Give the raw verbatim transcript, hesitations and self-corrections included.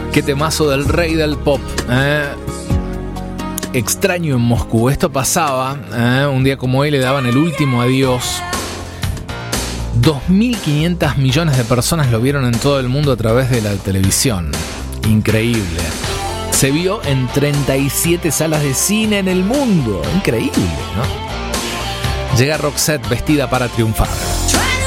Qué temazo del rey del pop, ¿eh? Extraño en Moscú. Esto pasaba, ¿eh? Un día como hoy le daban el último adiós. dos mil quinientos millones de personas lo vieron en todo el mundo a través de la televisión. Increíble. Se vio en treinta y siete salas de cine en el mundo. Increíble, ¿no? Llega Roxette vestida para triunfar.